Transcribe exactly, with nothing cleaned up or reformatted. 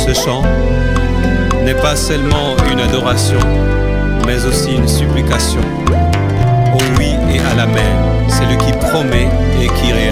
Ce chant n'est pas seulement une adoration, mais aussi une supplication. Au oui et à l'amen, c'est lui qui promet et qui réalise.